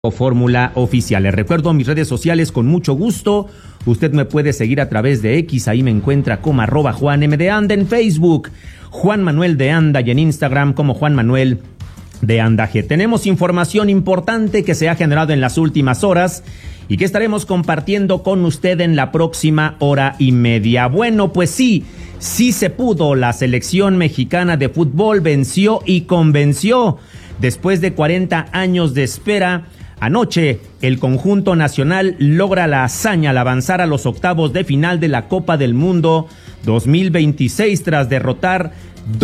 Fórmula Oficial. Les recuerdo mis redes sociales con mucho gusto. Usted me puede seguir a través de X, ahí me encuentra como @Juan M. de Anda, en Facebook, Juan Manuel de Anda, y en Instagram como Juan Manuel de Anda G. Tenemos información importante que se ha generado en las últimas horas y que estaremos compartiendo con usted en la próxima hora y media. Bueno, pues sí se pudo. La selección mexicana de fútbol venció y convenció. Después de 40 años de espera, anoche, el conjunto nacional logra la hazaña al avanzar a los octavos de final de la Copa del Mundo 2026 tras derrotar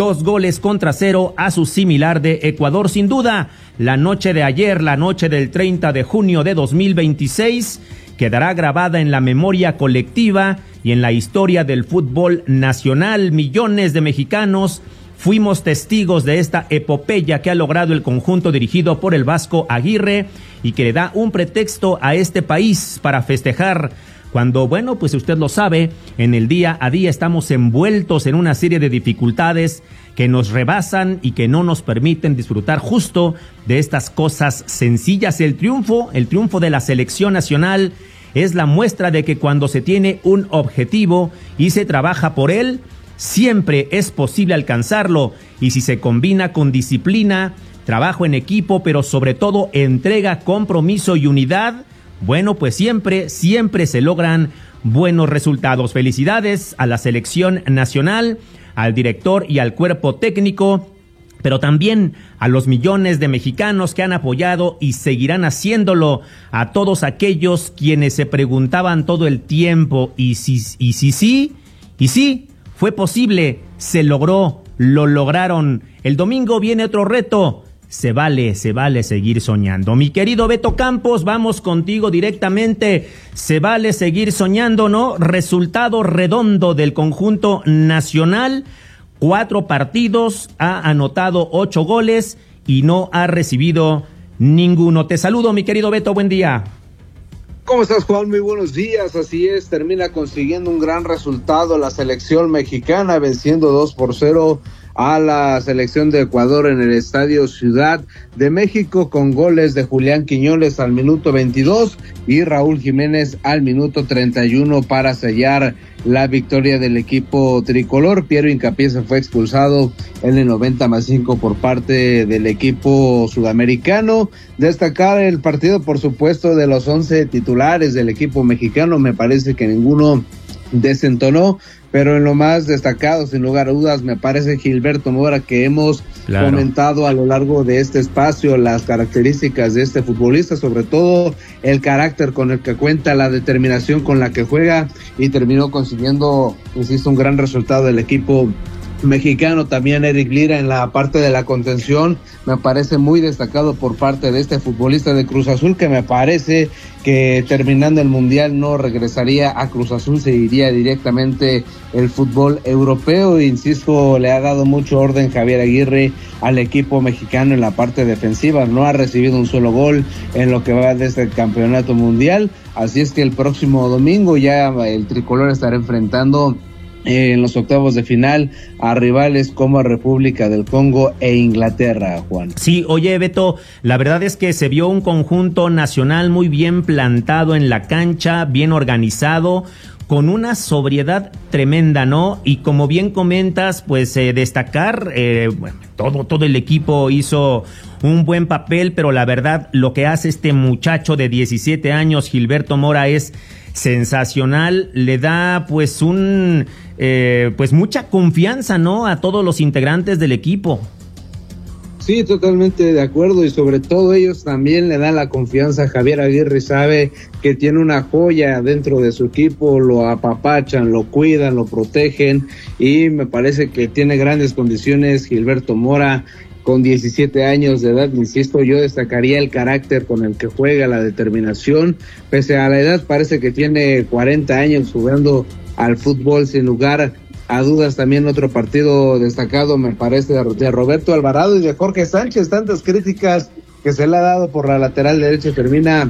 2-0 a su similar de Ecuador. Sin duda, la noche de ayer, la noche del 30 de junio de 2026, quedará grabada en la memoria colectiva y en la historia del fútbol nacional. Millones de mexicanos fuimos testigos de esta epopeya que ha logrado el conjunto dirigido por el Vasco Aguirre y que le da un pretexto a este país para festejar cuando, bueno, pues usted lo sabe, en el día a día estamos envueltos en una serie de dificultades que nos rebasan y que no nos permiten disfrutar justo de estas cosas sencillas. El triunfo de la selección nacional es la muestra de que cuando se tiene un objetivo y se trabaja por él, siempre es posible alcanzarlo, y si se combina con disciplina, trabajo en equipo, pero sobre todo entrega, compromiso y unidad, bueno, pues siempre se logran buenos resultados. Felicidades a la selección nacional, al director y al cuerpo técnico, pero también a los millones de mexicanos que han apoyado y seguirán haciéndolo, a todos aquellos quienes se preguntaban todo el tiempo, y sí, fue posible, se logró, lo lograron. El domingo viene otro reto. Se vale seguir soñando. Mi querido Beto Campos, vamos contigo directamente. Se vale seguir soñando, ¿no? Resultado redondo del conjunto nacional. 4 partidos, ha anotado 8 goles y no ha recibido ninguno. Te saludo, mi querido Beto, buen día. ¿Cómo estás, Juan? Muy buenos días. Así es, termina consiguiendo un gran resultado la selección mexicana, venciendo 2-0 a la selección de Ecuador en el Estadio Ciudad de México, con goles de Julián Quiñones al minuto 22 y Raúl Jiménez al minuto 31 para sellar la victoria del equipo tricolor. Piero Hincapié se fue expulsado en el 90+5 por parte del equipo sudamericano. Destacar el partido, por supuesto, de los 11 titulares del equipo mexicano. Me parece que ninguno desentonó, pero en lo más destacado, sin lugar a dudas, me parece Gilberto Mora, que hemos comentado a lo largo de este espacio las características de este futbolista, sobre todo el carácter con el que cuenta, la determinación con la que juega, y terminó consiguiendo, insisto, un gran resultado del equipo mexicano. También Eric Lira en la parte de la contención me parece muy destacado por parte de este futbolista de Cruz Azul, que me parece que terminando el Mundial no regresaría a Cruz Azul, se iría directamente el fútbol europeo. Insisto, le ha dado mucho orden Javier Aguirre al equipo mexicano en la parte defensiva, no ha recibido un solo gol en lo que va desde el campeonato mundial, así es que el próximo domingo ya el tricolor estará enfrentando en los octavos de final a rivales como República del Congo e Inglaterra, Juan. Sí, oye, Beto, la verdad es que se vio un conjunto nacional muy bien plantado en la cancha, bien organizado, con una sobriedad tremenda, ¿no? Y como bien comentas, pues destacar, todo el equipo hizo un buen papel, pero la verdad lo que hace este muchacho de 17 años, Gilberto Mora, es sensacional. Le da pues mucha confianza, ¿no?, a todos los integrantes del equipo. Sí, totalmente de acuerdo, y sobre todo ellos también le dan la confianza a Javier Aguirre. Sabe que tiene una joya dentro de su equipo, lo apapachan, lo cuidan, lo protegen, y me parece que tiene grandes condiciones Gilberto Mora. Con 17 años de edad, insisto, yo destacaría el carácter con el que juega, la determinación. Pese a la edad, parece que tiene 40 años jugando al fútbol, sin lugar a dudas. También otro partido destacado me parece de Roberto Alvarado y de Jorge Sánchez. Tantas críticas que se le ha dado por la lateral derecha, termina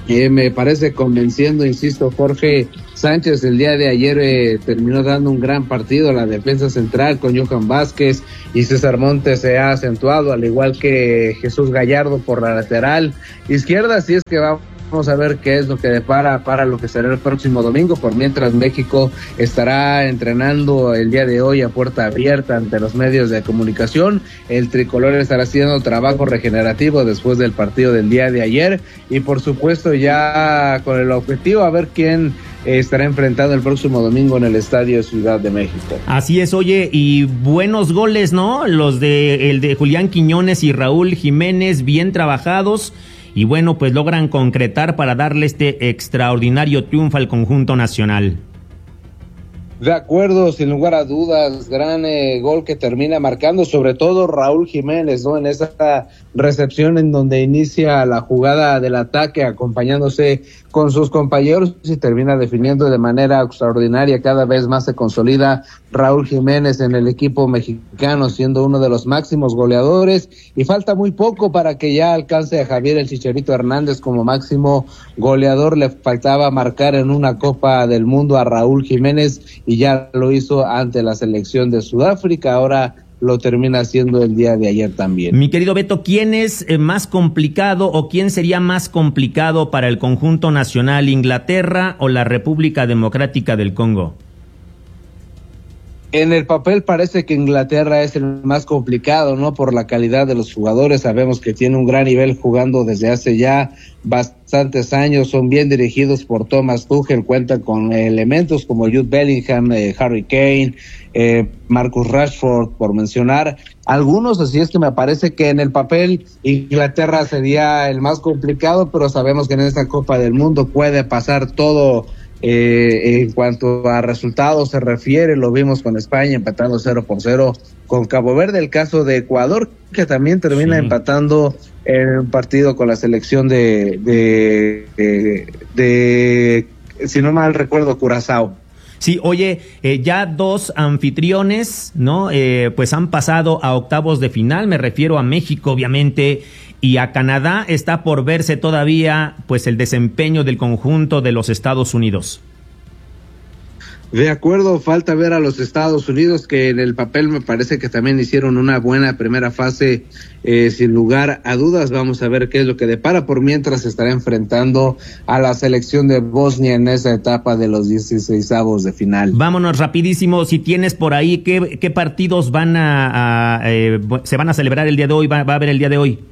Me parece convenciendo, insisto, Jorge Sánchez. El día de ayer terminó dando un gran partido. La defensa central con Johan Vázquez y César Montes se ha acentuado, al igual que Jesús Gallardo por la lateral izquierda. Así es que vamos a ver qué es lo que depara para lo que será el próximo domingo. Por mientras, México estará entrenando el día de hoy a puerta abierta ante los medios de comunicación. El tricolor estará haciendo trabajo regenerativo después del partido del día de ayer y por supuesto ya con el objetivo a ver quién estará enfrentando el próximo domingo en el Estadio Ciudad de México. Así es, oye, y buenos goles, ¿no? El de Julián Quiñones y Raúl Jiménez, bien trabajados. Y bueno, pues logran concretar para darle este extraordinario triunfo al conjunto nacional. De acuerdo, sin lugar a dudas, gran gol que termina marcando, sobre todo Raúl Jiménez, ¿no? En esa recepción en donde inicia la jugada del ataque, acompañándose con sus compañeros y termina definiendo de manera extraordinaria. Cada vez más se consolida Raúl Jiménez en el equipo mexicano, siendo uno de los máximos goleadores, y falta muy poco para que ya alcance a Javier el Chicharito Hernández como máximo goleador. Le faltaba marcar en una Copa del Mundo a Raúl Jiménez y ya lo hizo ante la selección de Sudáfrica. Ahora lo termina haciendo el día de ayer también. Mi querido Beto, ¿quién es más complicado o quién sería más complicado para el conjunto nacional, Inglaterra o la República Democrática del Congo? En el papel parece que Inglaterra es el más complicado, ¿no? Por la calidad de los jugadores. Sabemos que tiene un gran nivel jugando desde hace ya bastantes años. Son bien dirigidos por Thomas Tuchel. Cuentan con elementos como Jude Bellingham, Harry Kane, Marcus Rashford, por mencionar algunos. Así es que me parece que en el papel Inglaterra sería el más complicado, pero sabemos que en esta Copa del Mundo puede pasar todo. En cuanto a resultados se refiere, lo vimos con España empatando 0-0 con Cabo Verde. El caso de Ecuador, que también termina empatando en un partido con la selección de si no mal recuerdo, Curazao. Sí, oye, ya dos anfitriones, ¿no? Pues han pasado a octavos de final. Me refiero a México, obviamente, y a Canadá. Está por verse todavía pues el desempeño del conjunto de los Estados Unidos. De acuerdo, falta ver a los Estados Unidos, que en el papel me parece que también hicieron una buena primera fase, sin lugar a dudas. Vamos a ver qué es lo que depara. Por mientras se estará enfrentando a la selección de Bosnia en esa etapa de los 16avos de final. Vámonos rapidísimo, si tienes por ahí, ¿qué partidos se van a celebrar el día de hoy, va a haber el día de hoy?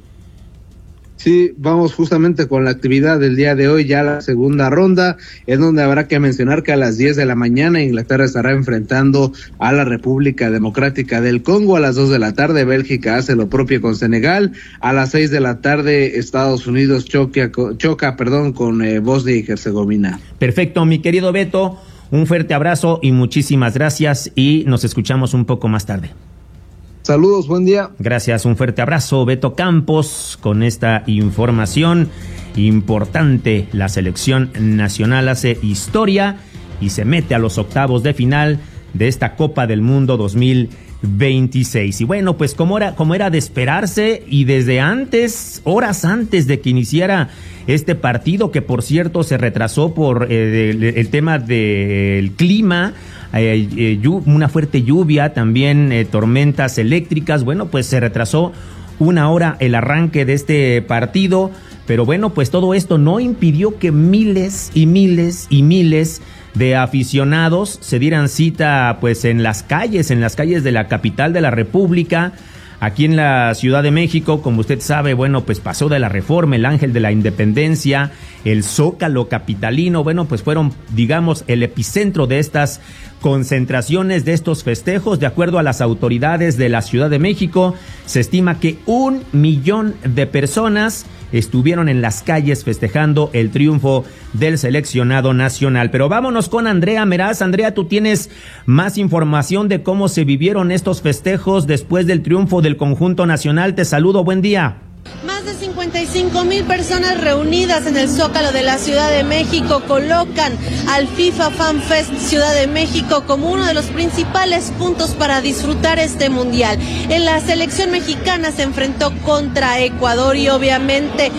Sí, vamos justamente con la actividad del día de hoy, ya la segunda ronda, en donde habrá que mencionar que a las 10 de la mañana Inglaterra estará enfrentando a la República Democrática del Congo. A las 2 de la tarde Bélgica hace lo propio con Senegal. A las 6 de la tarde Estados Unidos choca con Bosnia y Herzegovina. Perfecto, mi querido Beto, un fuerte abrazo y muchísimas gracias, y nos escuchamos un poco más tarde. Saludos, buen día. Gracias, un fuerte abrazo, Beto Campos, con esta información importante. La selección nacional hace historia y se mete a los octavos de final de esta Copa del Mundo 2026. Y bueno, pues como era de esperarse, y desde antes, horas antes de que iniciara este partido, que por cierto se retrasó por el tema del clima, una fuerte lluvia, también tormentas eléctricas. Bueno, pues se retrasó una hora el arranque de este partido, pero bueno, pues todo esto no impidió que miles y miles y miles de aficionados se dieran cita pues en las calles de la capital de la República. Aquí en la Ciudad de México, como usted sabe, bueno, pues pasó de la Reforma, el Ángel de la Independencia, el Zócalo capitalino. Bueno, pues fueron, digamos, el epicentro de estas concentraciones, de estos festejos. De acuerdo a las autoridades de la Ciudad de México, se estima que 1 millón de personas estuvieron en las calles festejando el triunfo del seleccionado nacional. Pero vámonos con Andrea Meraz. Andrea, tú tienes más información de cómo se vivieron estos festejos después del triunfo del conjunto nacional. Te saludo, buen día. Más de 55,000 personas reunidas en el Zócalo de la Ciudad de México colocan al FIFA Fan Fest Ciudad de México como uno de los principales puntos para disfrutar este mundial. En la selección mexicana se enfrentó contra Ecuador y obviamente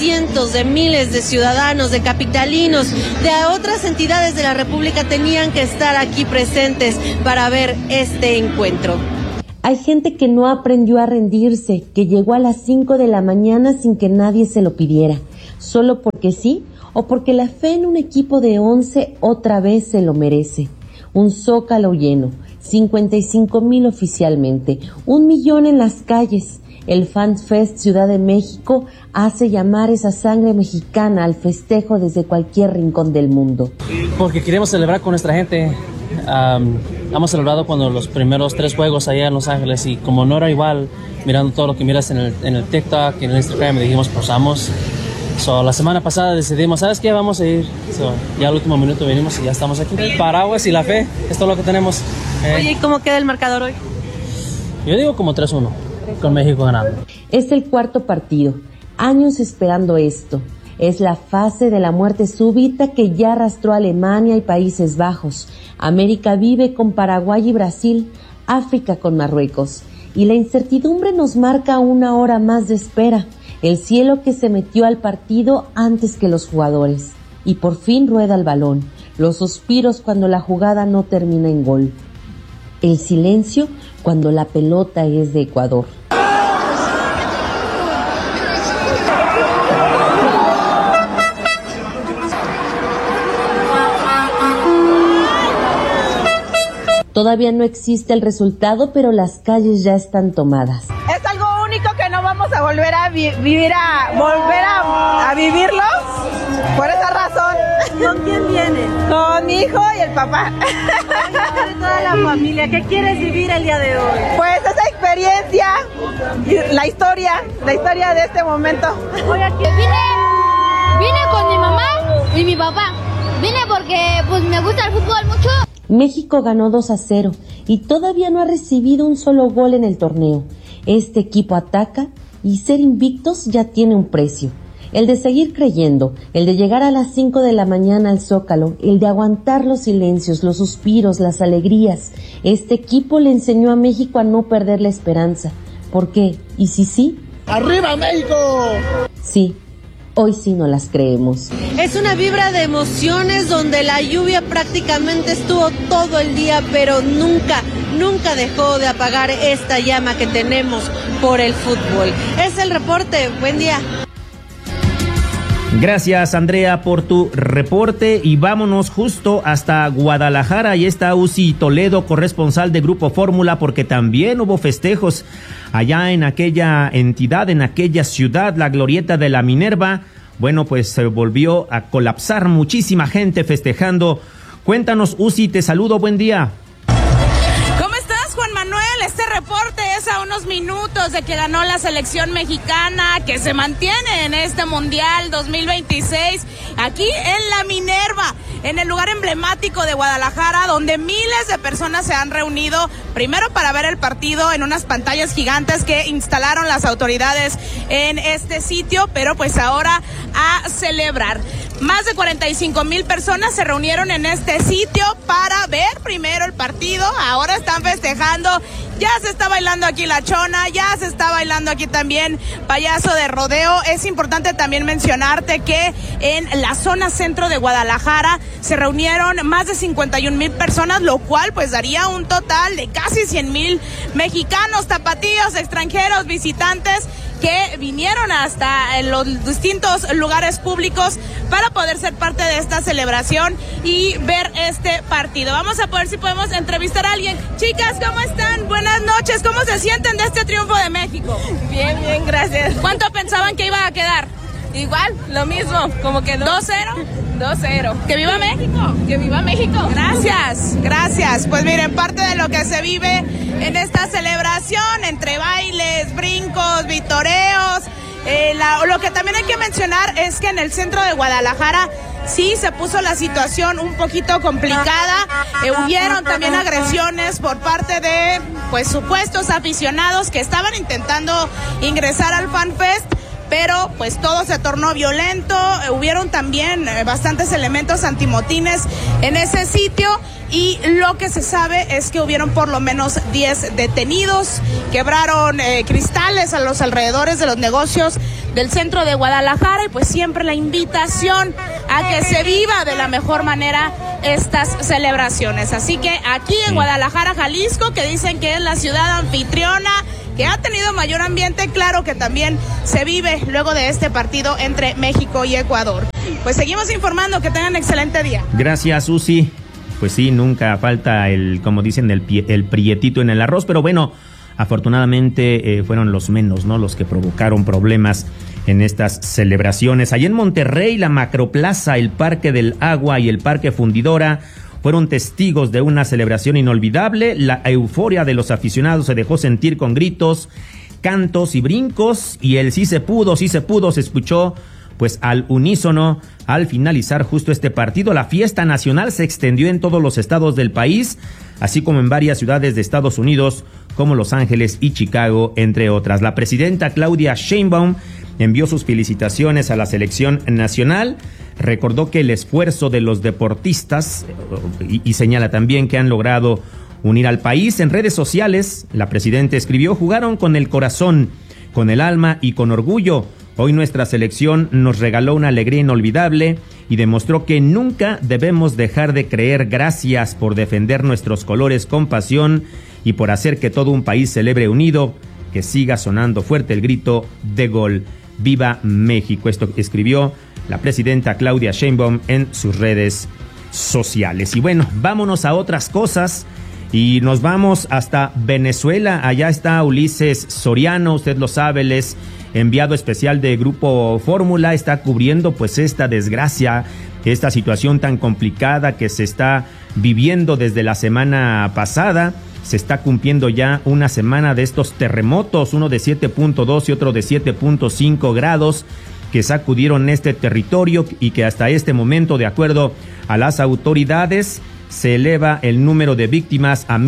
cientos de miles de ciudadanos, de capitalinos, de otras entidades de la República tenían que estar aquí presentes para ver este encuentro. Hay gente que no aprendió a rendirse, que llegó a las 5 de la mañana sin que nadie se lo pidiera, solo porque sí o porque la fe en un equipo de 11 otra vez se lo merece. Un Zócalo lleno, 55,000 oficialmente, 1 millón en las calles. El Fan Fest Ciudad de México hace llamar esa sangre mexicana al festejo desde cualquier rincón del mundo. Porque queremos celebrar con nuestra gente. Hemos celebrado cuando los primeros 3 juegos allá en Los Ángeles y como no era igual, mirando todo lo que miras en el TikTok y en el Instagram, dijimos, pues vamos. La semana pasada decidimos, ¿sabes qué? Vamos a ir. Ya al último minuto venimos y ya estamos aquí. Paraguas y la fe, es todo lo que tenemos. Oye, ¿y cómo queda el marcador hoy? Yo digo como 3-1, con México ganando. Es el 4º partido, años esperando esto. Es la fase de la muerte súbita que ya arrastró a Alemania y Países Bajos. América vive con Paraguay y Brasil, África con Marruecos. Y la incertidumbre nos marca 1 hora más de espera. El cielo que se metió al partido antes que los jugadores. Y por fin rueda el balón. Los suspiros cuando la jugada no termina en gol. El silencio cuando la pelota es de Ecuador. Todavía no existe el resultado, pero las calles ya están tomadas. Es algo único que no vamos a volver a vivirlo. Por esa razón. ¿Con quién vienes? Con mi hijo y el papá. De toda la familia. ¿Qué quieres vivir el día de hoy? Pues esa experiencia, la historia de este momento. Vine con mi mamá y mi papá. Vine porque pues me gusta el fútbol mucho. México ganó 2-0 y todavía no ha recibido un solo gol en el torneo. Este equipo ataca y ser invictos ya tiene un precio. El de seguir creyendo, el de llegar a las 5 de la mañana al Zócalo, el de aguantar los silencios, los suspiros, las alegrías. Este equipo le enseñó a México a no perder la esperanza. ¿Por qué? ¿Y si sí? ¡Arriba México! Sí. Hoy sí no las creemos. Es una vibra de emociones donde la lluvia prácticamente estuvo todo el día, pero nunca dejó de apagar esta llama que tenemos por el fútbol. Es el reporte. Buen día. Gracias, Andrea, por tu reporte y vámonos justo hasta Guadalajara. Ahí está Uzi Toledo, corresponsal de Grupo Fórmula, porque también hubo festejos allá en aquella entidad, en aquella ciudad, la glorieta de la Minerva. Bueno, pues se volvió a colapsar, muchísima gente festejando. Cuéntanos, Uzi, te saludo, buen día. ¿Cómo estás, Juan Manuel? Este reporte es a unos minutos de que ganó la selección mexicana, que se mantiene en este Mundial 2026, aquí en la Minerva, en el lugar emblemático de Guadalajara, donde miles de personas se han reunido, primero para ver el partido en unas pantallas gigantes que instalaron las autoridades en este sitio, pero pues ahora a celebrar. Más de 45,000 personas se reunieron en este sitio para ver primero el partido, ahora están festejando. Ya se está bailando aquí la chona, ya se está bailando aquí también payaso de rodeo. Es importante también mencionarte que en la zona centro de Guadalajara se reunieron más de 51,000 personas, lo cual pues daría un total de casi 100,000 mexicanos, tapatíos, extranjeros, visitantes que vinieron hasta los distintos lugares públicos para poder ser parte de esta celebración y ver este partido. Vamos a ver si podemos entrevistar a alguien. Chicas, ¿cómo están? Buenas noches. ¿Cómo se sienten de este triunfo de México? Bien, gracias. ¿Cuánto pensaban que iba a quedar? Igual, lo mismo, como que no. 2-0. 2-0. ¡Que viva México! ¡Que viva México! Gracias. Pues miren, parte de lo que se vive en esta celebración, entre bailes, brincos, vitoreos, lo que también hay que mencionar es que en el centro de Guadalajara sí se puso la situación un poquito complicada. Hubieron también agresiones por parte de, pues, supuestos aficionados que estaban intentando ingresar al Fan Fest. pero pues todo se tornó violento. Hubieron también bastantes elementos antimotines en ese sitio, y lo que se sabe es que hubieron por lo menos 10 detenidos. Quebraron cristales a los alrededores de los negocios del centro de Guadalajara, y pues siempre la invitación a que se viva de la mejor manera estas celebraciones. Así que aquí en Guadalajara, Jalisco, que dicen que es la ciudad anfitriona, que ha tenido mayor ambiente, claro que también se vive luego de este partido entre México y Ecuador. Pues seguimos informando, que tengan excelente día. Gracias, Susi. Pues sí, nunca falta como dicen, el prietito en el arroz, pero bueno, afortunadamente fueron los menos, ¿no?, los que provocaron problemas en estas celebraciones. Allá en Monterrey, la Macroplaza, el Parque del Agua y el Parque Fundidora fueron testigos de una celebración inolvidable. La euforia de los aficionados se dejó sentir con gritos, cantos y brincos, y el sí se pudo se escuchó pues al unísono al finalizar justo este partido. La fiesta nacional se extendió en todos los estados del país, así como en varias ciudades de Estados Unidos, como Los Ángeles y Chicago, entre otras. La presidenta Claudia Sheinbaum envió sus felicitaciones a la selección nacional, recordó que el esfuerzo de los deportistas y señala también que han logrado unir al país. En redes sociales, la presidenta escribió: jugaron con el corazón, con el alma y con orgullo. Hoy nuestra selección nos regaló una alegría inolvidable y demostró que nunca debemos dejar de creer. Gracias por defender nuestros colores con pasión y por hacer que todo un país celebre unido. Que siga sonando fuerte el grito de gol. ¡Viva México! Esto escribió la presidenta Claudia Sheinbaum en sus redes sociales. Y bueno, vámonos a otras cosas y nos vamos hasta Venezuela. Allá está Ulises Soriano, usted lo sabe, él es enviado especial de Grupo Fórmula, está cubriendo pues esta desgracia, esta situación tan complicada que se está viviendo desde la semana pasada. Se está cumpliendo ya una semana de estos terremotos, uno de 7.2 y otro de 7.5 grados que sacudieron este territorio, y que hasta este momento, de acuerdo a las autoridades, se eleva el número de víctimas a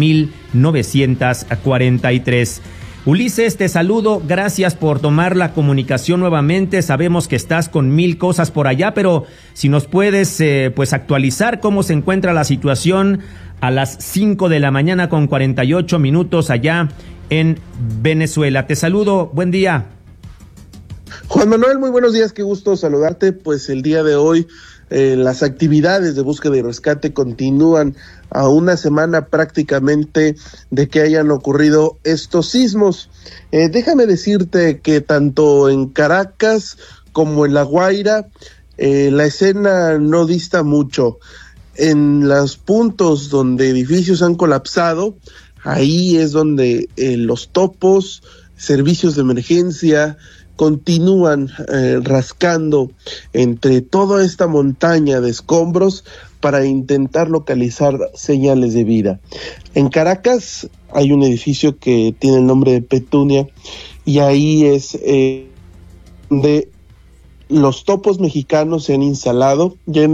1,943. Ulises, te saludo, gracias por tomar la comunicación nuevamente. Sabemos que estás con 1000 cosas por allá, pero si nos puedes pues actualizar cómo se encuentra la situación a las 5 de la mañana con 48 minutos allá en Venezuela. Te saludo, buen día. Juan Manuel, muy buenos días, qué gusto saludarte. Pues el día de hoy las actividades de búsqueda y rescate continúan a una semana prácticamente de que hayan ocurrido estos sismos. Déjame decirte que tanto en Caracas como en La Guaira la escena no dista mucho. En los puntos donde edificios han colapsado, ahí es donde los topos, servicios de emergencia, continúan rascando entre toda esta montaña de escombros para intentar localizar señales de vida. En Caracas hay un edificio que tiene el nombre de Petunia, y ahí es donde los topos mexicanos se han instalado ya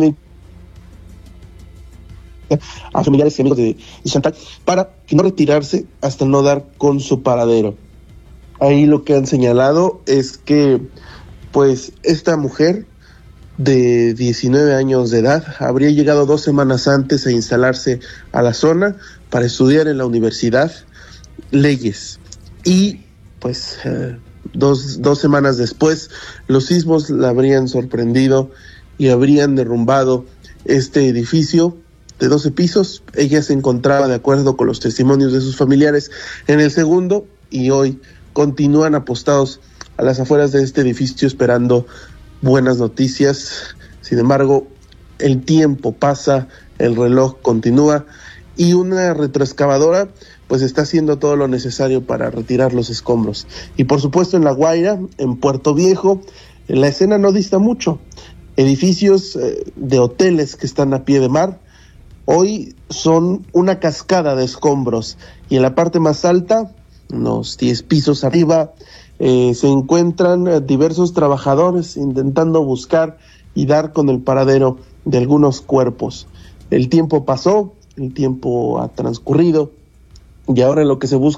a familiares y amigos de Chantal para no retirarse hasta no dar con su paradero. Ahí lo que han señalado es que pues esta mujer de 19 años de edad habría llegado 2 semanas antes a instalarse a la zona para estudiar en la universidad leyes, y pues dos semanas después los sismos la habrían sorprendido y habrían derrumbado este edificio de 12 pisos. Ella se encontraba, de acuerdo con los testimonios de sus familiares, en el segundo, y hoy continúan apostados a las afueras de este edificio esperando buenas noticias. Sin embargo, el tiempo pasa, el reloj continúa, y una retroexcavadora pues está haciendo todo lo necesario para retirar los escombros. Y por supuesto en La Guaira, en Puerto Viejo, la escena no dista mucho. Edificios de hoteles que están a pie de mar hoy son una cascada de escombros, y en la parte más alta, unos 10 pisos arriba, se encuentran diversos trabajadores intentando buscar y dar con el paradero de algunos cuerpos. El tiempo pasó, el tiempo ha transcurrido, y ahora lo que se busca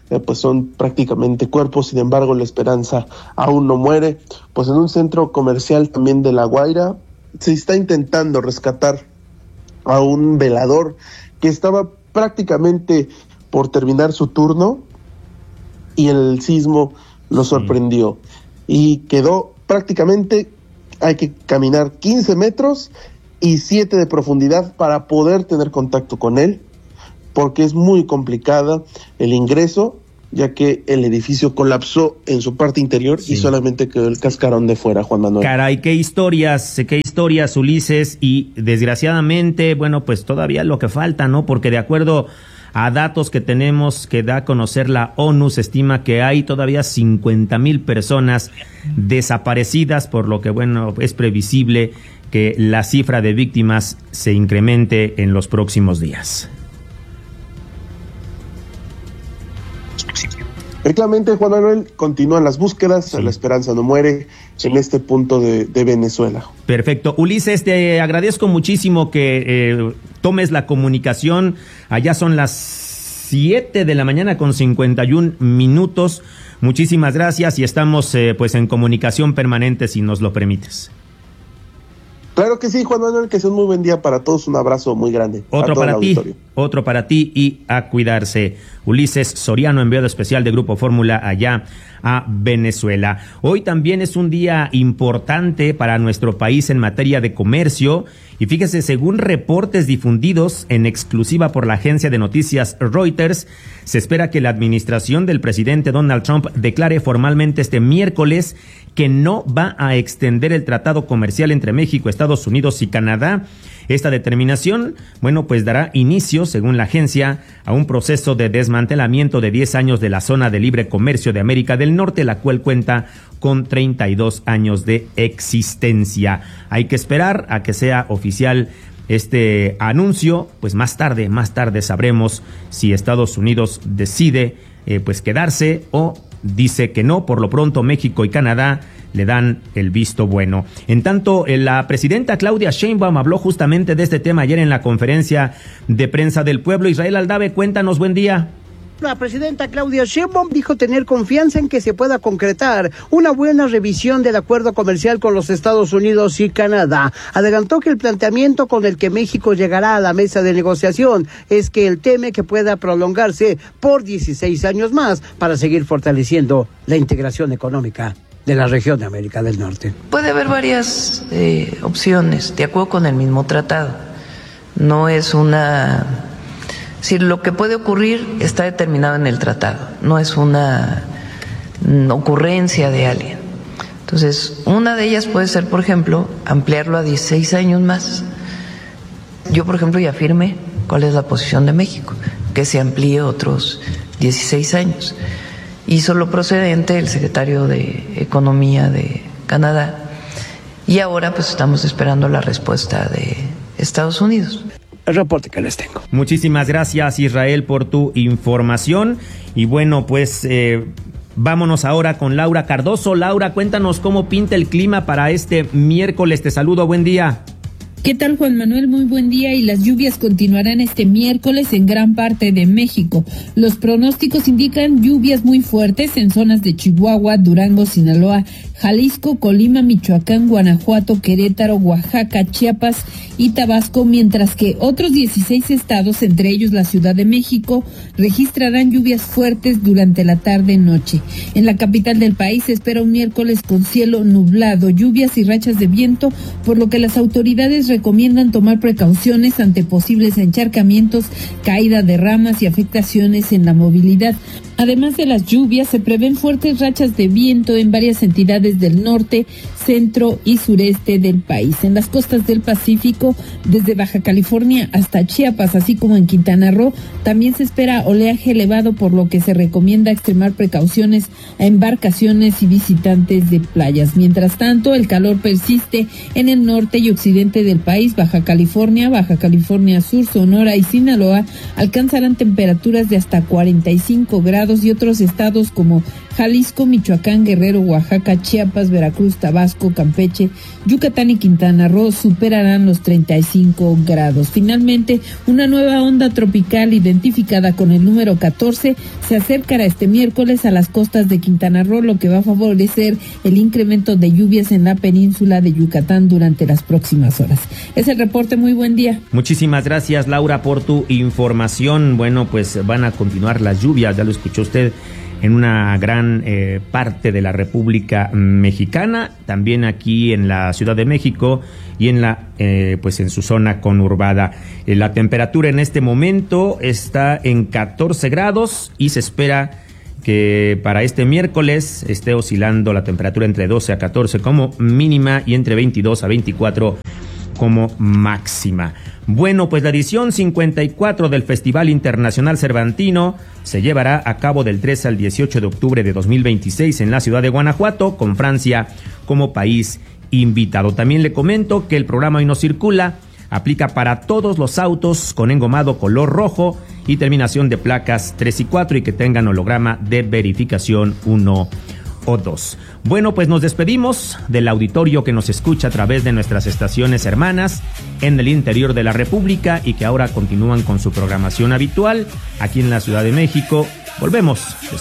pues son prácticamente cuerpos. Sin embargo, la esperanza aún no muere. Pues en un centro comercial también de La Guaira se está intentando rescatar a un velador que estaba prácticamente por terminar su turno y el sismo lo sorprendió y quedó prácticamente, hay que caminar 15 metros y 7 de profundidad para poder tener contacto con él, porque es muy complicada el ingreso, ya que el edificio colapsó en su parte interior y solamente quedó el cascarón de fuera, Juan Manuel. Caray, qué historias, Ulises, y desgraciadamente, bueno, pues todavía lo que falta, ¿no? Porque de acuerdo a datos que tenemos que da a conocer la ONU, se estima que hay todavía 50,000 personas desaparecidas, por lo que, bueno, es previsible que la cifra de víctimas se incremente en los próximos días. Efectivamente, Juan Manuel, continúan las búsquedas, la esperanza no muere en este punto de Venezuela. Perfecto. Ulises, te agradezco muchísimo que tomes la comunicación. Allá son las 7 de la mañana con 51 minutos. Muchísimas gracias y estamos pues en comunicación permanente, si nos lo permites. Claro que sí, Juan Manuel, que sea un muy buen día para todos. Un abrazo muy grande. Otro para ti y a cuidarse. Ulises Soriano, enviado especial de Grupo Fórmula allá a Venezuela. Hoy también es un día importante para nuestro país en materia de comercio. Y fíjese, según reportes difundidos en exclusiva por la agencia de noticias Reuters, se espera que la administración del presidente Donald Trump declare formalmente este miércoles que no va a extender el tratado comercial entre México, Estados Unidos y Canadá. Esta determinación, bueno, pues dará inicio, según la agencia, a un proceso de desmantelamiento de 10 años de la zona de libre comercio de América del Norte, la cual cuenta con 32 años de existencia. Hay que esperar a que sea oficial este anuncio, pues más tarde sabremos si Estados Unidos decide pues quedarse o dice que no. Por lo pronto, México y Canadá le dan el visto bueno. En tanto, la presidenta Claudia Sheinbaum habló justamente de este tema ayer en la conferencia de prensa del pueblo. Israel Aldave, cuéntanos, buen día. La presidenta Claudia Sheinbaum dijo tener confianza en que se pueda concretar una buena revisión del acuerdo comercial con los Estados Unidos y Canadá. Adelantó que el planteamiento con el que México llegará a la mesa de negociación es que él teme que pueda prolongarse por 16 años más para seguir fortaleciendo la integración económica de la región de América del Norte. Puede haber varias opciones, de acuerdo con el mismo tratado. No es una... Es decir, lo que puede ocurrir está determinado en el tratado, no es una ocurrencia de alguien. Entonces, una de ellas puede ser, por ejemplo, ampliarlo a 16 años más. Yo, por ejemplo, ya firmé cuál es la posición de México, que se amplíe otros 16 años. Hizo lo procedente el secretario de Economía de Canadá y ahora pues estamos esperando la respuesta de Estados Unidos. El reporte que les tengo. Muchísimas gracias, Israel, por tu información. Y bueno, pues vámonos ahora con Laura Cardoso. Laura, cuéntanos cómo pinta el clima para este miércoles. Te saludo, buen día. ¿Qué tal, Juan Manuel? Muy buen día, y las lluvias continuarán este miércoles en gran parte de México. Los pronósticos indican lluvias muy fuertes en zonas de Chihuahua, Durango, Sinaloa, Jalisco, Colima, Michoacán, Guanajuato, Querétaro, Oaxaca, Chiapas y Tabasco, mientras que otros 16 estados, entre ellos la Ciudad de México, registrarán lluvias fuertes durante la tarde-noche. En la capital del país se espera un miércoles con cielo nublado, lluvias y rachas de viento, por lo que las autoridades recomiendan tomar precauciones ante posibles encharcamientos, caída de ramas y afectaciones en la movilidad. Además de las lluvias, se prevén fuertes rachas de viento en varias entidades del norte, centro y sureste del país. En las costas del Pacífico, desde Baja California hasta Chiapas, así como en Quintana Roo, también se espera oleaje elevado, por lo que se recomienda extremar precauciones a embarcaciones y visitantes de playas. Mientras tanto, el calor persiste en el norte y occidente del país. Baja California Sur, Sonora y Sinaloa alcanzarán temperaturas de hasta 45 grados, y otros estados como Jalisco, Michoacán, Guerrero, Oaxaca, Chiapas, Veracruz, Tabasco, Campeche, Yucatán y Quintana Roo superarán los 35 grados. Finalmente, una nueva onda tropical identificada con el número 14 se acercará este miércoles a las costas de Quintana Roo, lo que va a favorecer el incremento de lluvias en la península de Yucatán durante las próximas horas. Es el reporte, muy buen día. Muchísimas gracias, Laura, por tu información. Bueno, pues van a continuar las lluvias, ya lo escuchó usted, en una gran parte de la República Mexicana, también aquí en la Ciudad de México y en pues en su zona conurbada. La temperatura en este momento está en 14 grados y se espera que para este miércoles esté oscilando la temperatura entre 12 a 14 como mínima y entre 22 a 24 como máxima. Bueno, pues la edición 54 del Festival Internacional Cervantino se llevará a cabo del 3 al 18 de octubre de 2026 en la ciudad de Guanajuato, con Francia como país invitado. También le comento que el programa Hoy No Circula aplica para todos los autos con engomado color rojo y terminación de placas 3 y 4 y que tengan holograma de verificación 1 o 2. Bueno, pues nos despedimos del auditorio que nos escucha a través de nuestras estaciones hermanas en el interior de la República y que ahora continúan con su programación habitual aquí en la Ciudad de México. Volvemos después